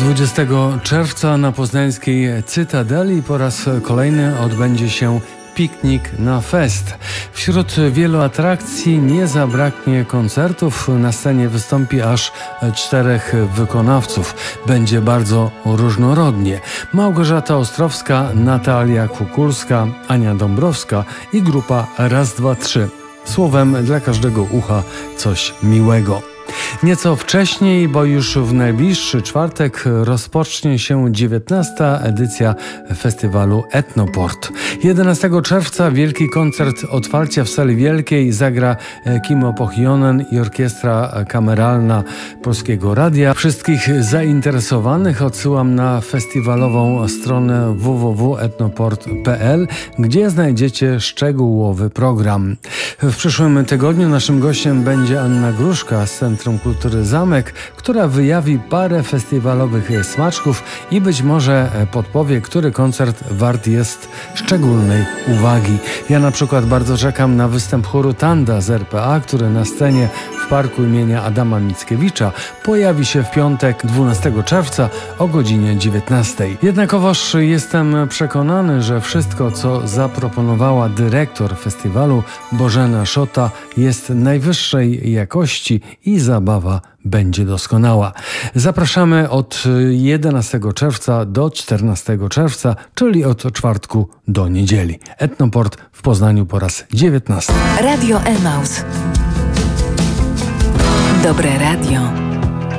20 czerwca na poznańskiej Cytadeli po raz kolejny odbędzie się Piknik na Fest. Wśród wielu atrakcji nie zabraknie koncertów. Na scenie wystąpi aż 4 wykonawców. Będzie bardzo różnorodnie. Małgorzata Ostrowska, Natalia Kukulska, Ania Dąbrowska i grupa Raz, Dwa, Trzy. Słowem, dla każdego ucha coś miłego. Nieco wcześniej, bo już w najbliższy czwartek rozpocznie się 19. edycja festiwalu Etnoport. 11 czerwca wielki koncert otwarcia w Sali Wielkiej zagra Kimmo Pohjonen i Orkiestra Kameralna Polskiego Radia. Wszystkich zainteresowanych odsyłam na festiwalową stronę www.etnoport.pl, gdzie znajdziecie szczegółowy program. W przyszłym tygodniu naszym gościem będzie Anna Gruszka z Centrum Kultury Zamek, która wyjawi parę festiwalowych smaczków i być może podpowie, który koncert wart jest szczególnej uwagi. Ja na przykład bardzo czekam na występ chóru Tanda z RPA, który na scenie w parku imienia Adama Mickiewicza pojawi się w piątek 12 czerwca o godzinie 19. Jednakowoż jestem przekonany, że wszystko, co zaproponowała dyrektor festiwalu Bożena Szota, jest najwyższej jakości i zabawa będzie doskonała. Zapraszamy od 11 czerwca do 14 czerwca, czyli od czwartku do niedzieli. Etnoport w Poznaniu po raz 19. Radio Emaus. Dobre radio.